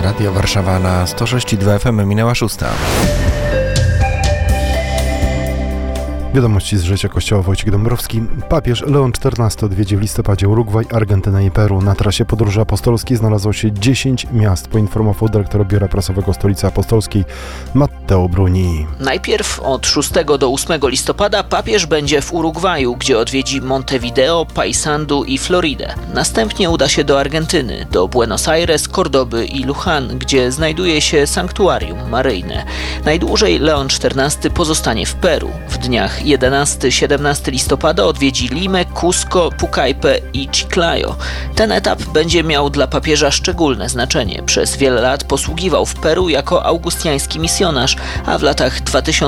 Radio Warszawa na 106,2 FM, minęła 6. Wiadomości z życia Kościoła. Wojciech Dąbrowski. Papież Leon XIV odwiedzi w listopadzie Urugwaj, Argentynę i Peru. Na trasie podróży apostolskiej znalazło się 10 miast, poinformował dyrektor Biura Prasowego Stolicy Apostolskiej Matteo Bruni. Najpierw od 6 do 8 listopada papież będzie w Urugwaju, gdzie odwiedzi Montevideo, Paysandu i Floridę. Następnie uda się do Argentyny, do Buenos Aires, Kordoby i Luján, gdzie znajduje się sanktuarium maryjne. Najdłużej Leon XIV pozostanie w Peru. W dniach 11-17 listopada odwiedzi Limę, Cusco, Pucallpę i Chiclayo. Ten etap będzie miał dla papieża szczególne znaczenie. Przez wiele lat posługiwał w Peru jako augustiański misjonarz, a w latach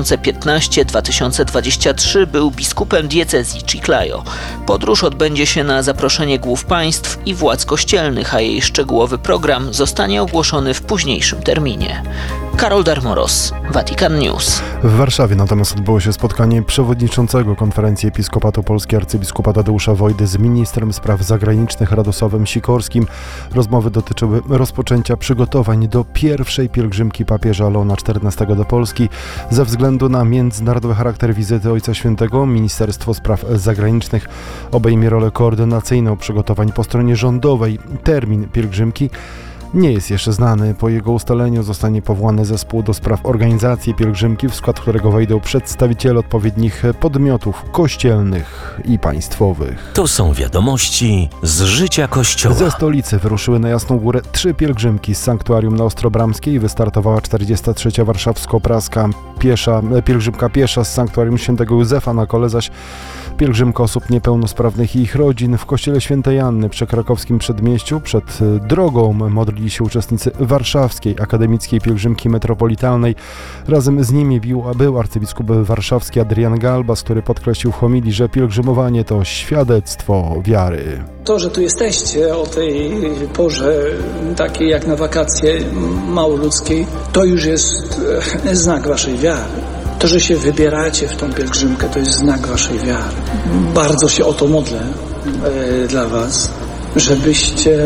2015-2023 był biskupem diecezji Chiclayo. Podróż odbędzie się na zaproszenie głów państw i władz kościelnych, a jej szczegółowy program zostanie ogłoszony w późniejszym terminie. Karol Darmoros, Vatican News. W Warszawie natomiast odbyło się spotkanie przewodniczącego Konferencji Episkopatu Polski arcybiskupa Tadeusza Wojdy z ministrem spraw zagranicznych Radosławem Sikorskim. Rozmowy dotyczyły rozpoczęcia przygotowań do pierwszej pielgrzymki papieża Leona XIV do Polski. Ze względu na międzynarodowy charakter wizyty Ojca Świętego, Ministerstwo Spraw Zagranicznych obejmie rolę koordynacyjną przygotowań po stronie rządowej. Termin pielgrzymki nie jest jeszcze znany. Po jego ustaleniu zostanie powołany zespół do spraw organizacji pielgrzymki, w skład którego wejdą przedstawiciele odpowiednich podmiotów kościelnych i państwowych. To są wiadomości z życia Kościoła. Ze stolicy wyruszyły na Jasną Górę 3 pielgrzymki z sanktuarium na Ostrobramskiej. Wystartowała 43. warszawsko-praska pielgrzymka piesza z sanktuarium Świętego Józefa. Na kole zaś pielgrzymka osób niepełnosprawnych i ich rodzin. W kościele Świętej Anny przy krakowskim Przedmieściu przed drogą modlili się uczestnicy warszawskiej akademickiej pielgrzymki metropolitalnej. Razem z nimi był arcybiskup warszawski Adrian Galbas, który podkreślił w homilii, że pielgrzymowanie to świadectwo wiary. To, że tu jesteście o tej porze, takiej jak na wakacje małoludzkiej, to już jest znak waszej wiary. To, że się wybieracie w tą pielgrzymkę, to jest znak waszej wiary. Bardzo się o to modlę dla was, żebyście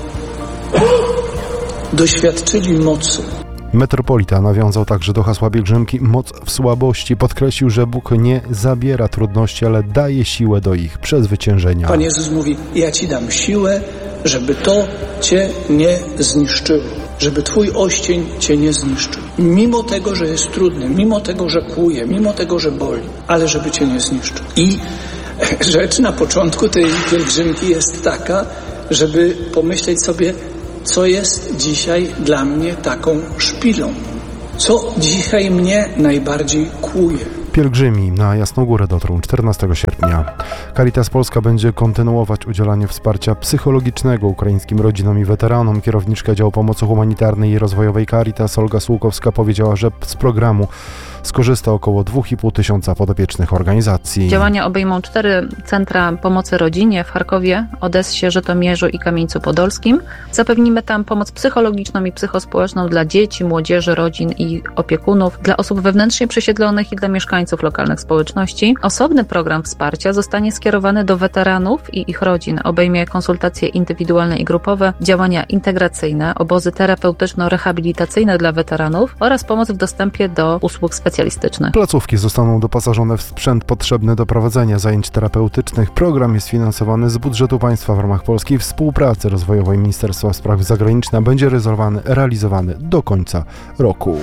doświadczyli mocy. Metropolita nawiązał także do hasła pielgrzymki moc w słabości. Podkreślił, że Bóg nie zabiera trudności, ale daje siłę do ich przezwyciężenia. Pan Jezus mówi, ja ci dam siłę, żeby to cię nie zniszczyło. Żeby twój oścień cię nie zniszczył. Mimo tego, że jest trudny, mimo tego, że kłuje, mimo tego, że boli, ale żeby cię nie zniszczył. I rzecz na początku tej pielgrzymki jest taka, żeby pomyśleć sobie, co jest dzisiaj dla mnie taką szpilą. Co dzisiaj mnie najbardziej kłuje. Pielgrzymi na Jasną Górę dotrą 14 sierpnia. Caritas Polska będzie kontynuować udzielanie wsparcia psychologicznego ukraińskim rodzinom i weteranom. Kierowniczka działu pomocy humanitarnej i rozwojowej Caritas Olga Słukowska powiedziała, że z programu skorzysta około 2,5 tysiąca podopiecznych organizacji. Działania obejmą 4 centra pomocy rodzinie w Charkowie, Odessie, Żytomierzu i Kamieńcu Podolskim. Zapewnimy tam pomoc psychologiczną i psychospołeczną dla dzieci, młodzieży, rodzin i opiekunów, dla osób wewnętrznie przesiedlonych i dla mieszkańców lokalnych społeczności. Osobny program wsparcia zostanie skierowany do weteranów i ich rodzin. Obejmie konsultacje indywidualne i grupowe, działania integracyjne, obozy terapeutyczno-rehabilitacyjne dla weteranów oraz pomoc w dostępie do usług specjalistycznych. Placówki zostaną doposażone w sprzęt potrzebny do prowadzenia zajęć terapeutycznych. Program jest finansowany z budżetu państwa w ramach polskiej współpracy rozwojowej Ministerstwa Spraw Zagranicznych, a będzie realizowany do końca roku.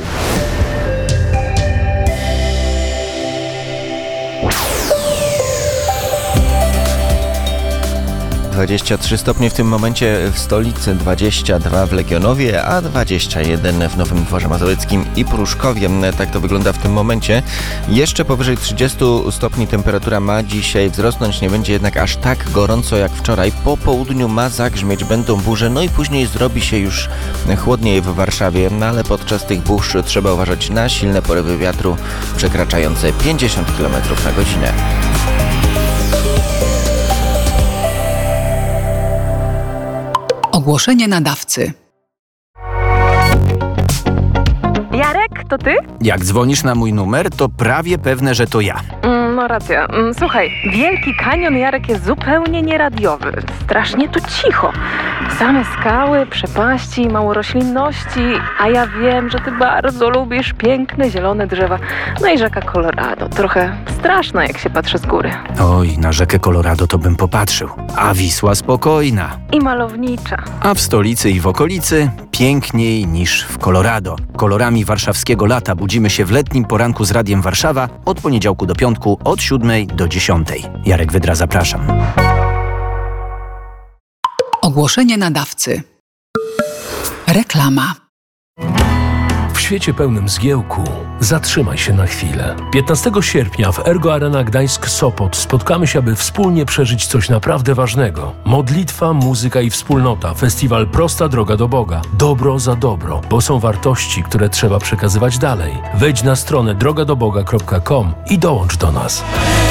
23 stopnie w tym momencie w stolicy, 22 w Legionowie, a 21 w Nowym Dworze Mazowieckim i Pruszkowie. Tak to wygląda w tym momencie. Jeszcze powyżej 30 stopni temperatura ma dzisiaj wzrosnąć, nie będzie jednak aż tak gorąco jak wczoraj. Po południu ma zagrzmieć, będą burze, no i później zrobi się już chłodniej w Warszawie, no ale podczas tych burz trzeba uważać na silne porywy wiatru przekraczające 50 km na godzinę. Ogłoszenie nadawcy. Jarek, to ty? Jak dzwonisz na mój numer, to prawie pewne, że to ja. No racja. Słuchaj, Wielki Kanion, Jarek, jest zupełnie nieradiowy. Strasznie tu cicho. Same skały, przepaści, mało roślinności, a ja wiem, że ty bardzo lubisz piękne, zielone drzewa. No i rzeka Colorado. Trochę straszna, jak się patrzy z góry. Oj, na rzekę Colorado to bym popatrzył. A Wisła spokojna. I malownicza. A w stolicy i w okolicy piękniej niż w Colorado. Kolorami warszawskiego lata budzimy się w letnim poranku z Radiem Warszawa od poniedziałku do piątku od 7 do 10. Jarek Wydra, zapraszam. Ogłoszenie nadawcy. Reklama. W świecie pełnym zgiełku zatrzymaj się na chwilę. 15 sierpnia w Ergo Arena Gdańsk-Sopot spotkamy się, aby wspólnie przeżyć coś naprawdę ważnego. Modlitwa, muzyka i wspólnota. Festiwal Prosta droga do Boga. Dobro za dobro, bo są wartości, które trzeba przekazywać dalej. Wejdź na stronę drogadoboga.com i dołącz do nas.